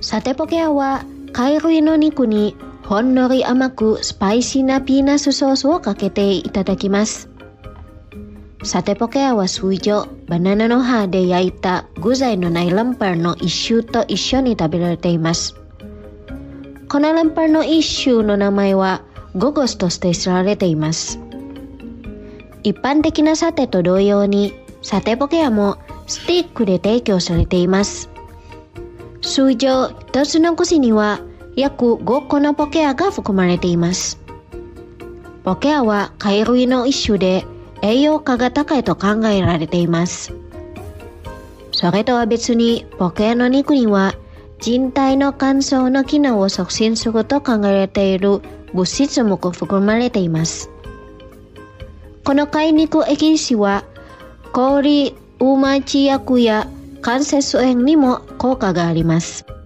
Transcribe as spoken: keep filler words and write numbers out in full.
サテポケアは貝類の肉にほんのり甘くスパイシーなピーナッツソースをかけていただきます。サテポケアは通常バナナの葉で焼いた具材のないランパーの一種と一緒に食べられています。このランパーの一種の名前はゴゴスとして知られています。一般的なサテと同様にサテポケアもスティックで提供されています。通常一つの串には約ごこのポケアが含まれています。ポケアは貝類の一種で栄養価が高いと考えられています。それとは別にポケアの肉には人体の乾燥の機能を促進すると考えられている物質も含まれています。この貝肉エキスは氷うま治薬や関節炎にも効果があります。